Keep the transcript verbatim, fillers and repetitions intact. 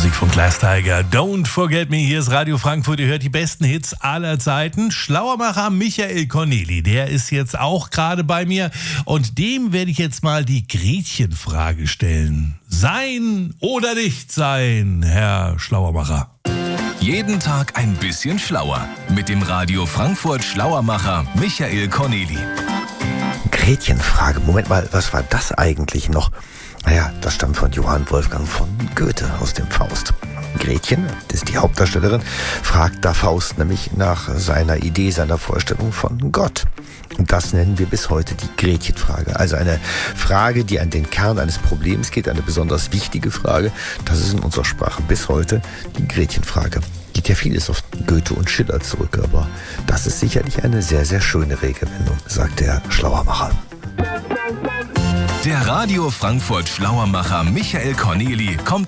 Musik von Glass Tiger. Don't Forget Me. Hier ist Radio Frankfurt. Ihr hört die besten Hits aller Zeiten. Schlauermacher Michael Corneli, der ist jetzt auch gerade bei mir. Und dem werde ich jetzt mal die Gretchenfrage stellen. Sein oder nicht sein, Herr Schlauermacher? Jeden Tag ein bisschen schlauer. Mit dem Radio Frankfurt Schlauermacher Michael Corneli. Gretchenfrage. Moment mal, was war das eigentlich noch? Naja, das stammt von Johann Wolfgang von Goethe aus dem Faust. Gretchen, das ist die Hauptdarstellerin, fragt da Faust nämlich nach seiner Idee, seiner Vorstellung von Gott. Und das nennen wir bis heute die Gretchenfrage. Also eine Frage, die an den Kern eines Problems geht, eine besonders wichtige Frage. Das ist in unserer Sprache bis heute die Gretchenfrage. Geht ja vieles auf Goethe und Schiller zurück, aber das ist sicherlich eine sehr, sehr schöne Redewendung, sagt der Schlauermacher. Der Radio Frankfurt Schlauermacher Michael Corneli kommt